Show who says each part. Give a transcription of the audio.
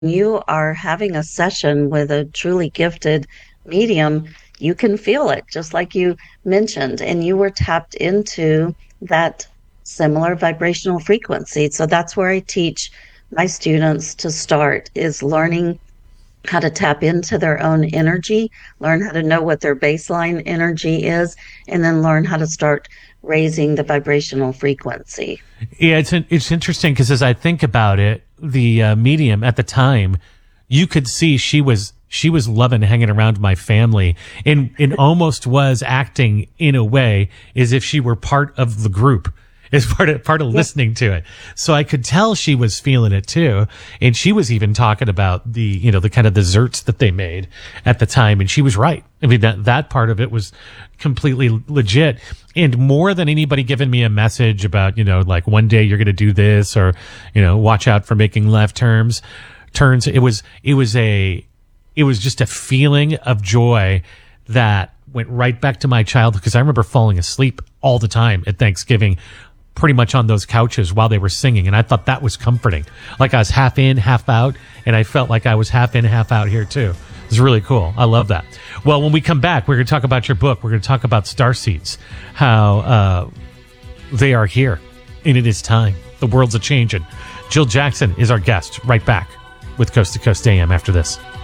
Speaker 1: You are having a session with a truly gifted medium, you can feel it, just like you mentioned, and you were tapped into that similar vibrational frequency. So that's where I teach my students to start is learning how to tap into their own energy, learn how to know what their baseline energy is, and then learn how to start raising the vibrational frequency.
Speaker 2: Yeah, it's interesting because as I think about it, the medium at the time, you could see she was loving hanging around my family and almost was acting in a way as if she were part of the group, as part of listening to it. So I could tell she was feeling it too. And she was even talking about the kind of desserts that they made at the time. And she was right. I mean, that part of it was completely legit. And more than anybody giving me a message about, like one day you're going to do this or, watch out for making left turns. It was just a feeling of joy that went right back to my childhood. Because I remember falling asleep all the time at Thanksgiving, pretty much on those couches while they were singing. And I thought that was comforting. Like I was half in, half out. And I felt like I was half in, half out here too. It's really cool. I love that. Well, when we come back, we're going to talk about your book. We're going to talk about starseeds, how they are here, and it is time. The world's a changing. Jill Jackson is our guest. Right back with Coast to Coast AM after this.